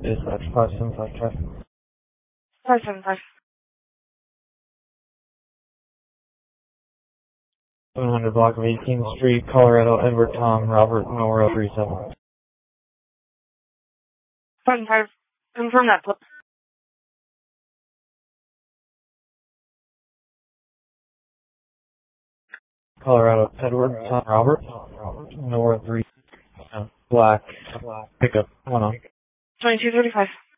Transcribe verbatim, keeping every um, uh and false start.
Dispatch five seven five traffic. five seven five. seven hundred block of eighteenth Street, Colorado, Edward, Tom, Robert, Nora, three seven. five seven five. Confirm that, please. Colorado, Edward, Tom, Robert, Nora, three, uh, black, pickup, one on. twenty-two thirty-five.